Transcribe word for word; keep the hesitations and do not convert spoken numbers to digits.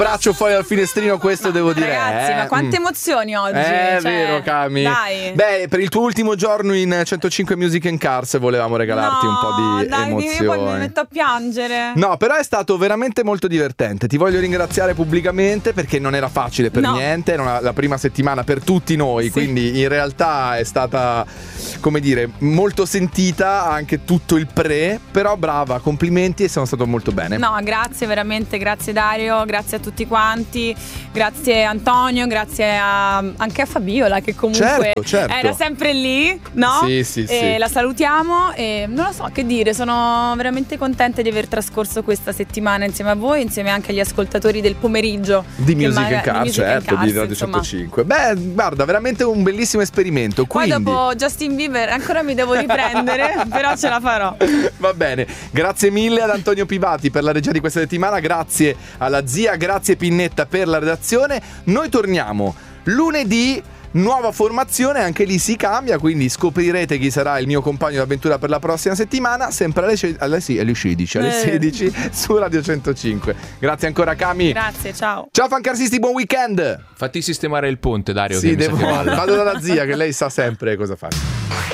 braccio fuori dal finestrino, questo ma, devo dire. Ragazzi, eh. ma quante mm. emozioni oggi. È cioè, vero, Cami. Dai. Beh, per il tuo ultimo giorno in centocinque Music and Cars volevamo regalarti no, un po' di dai, emozioni. Io poi mi metto a piangere. No, però è stato veramente molto divertente. Ti voglio ringraziare pubblicamente perché non era facile per no. niente. Era una, la prima settimana per tutti noi. Sì. Quindi in realtà è stata, come dire, molto sentita anche tutto il pre. Però brava, complimenti e sono stato molto bene. No, grazie veramente, grazie Dario, grazie a tutti quanti, grazie Antonio, grazie a, anche a Fabiola che comunque certo, certo. era sempre lì, no? Sì, sì, e sì. La salutiamo e non lo so che dire, sono veramente contenta di aver trascorso questa settimana insieme a voi, insieme anche agli ascoltatori del pomeriggio di Music maga- and Cars, di Music certo, and Cars, di Radio insomma. centocinque. Beh, guarda, veramente un bellissimo esperimento. Poi Quindi dopo Justin Bieber ancora mi devo riprendere, però ce la farò. Va bene, grazie mille ad Antonio Pivati per la regia di questa settimana, grazie alla zia, grazie Pinnetta per la redazione. Noi torniamo lunedì, nuova formazione, anche lì si cambia, quindi scoprirete chi sarà il mio compagno d'avventura per la prossima settimana, sempre alle, ce- alle, sì, alle sedici, alle sedici su Radio centocinque. Grazie ancora Cami. Grazie, ciao. Ciao fancarsisti, buon weekend. Fatti sistemare il ponte, Dario, Sì, che devo, mi sa che balla. vado dalla zia che lei sa sempre cosa fare.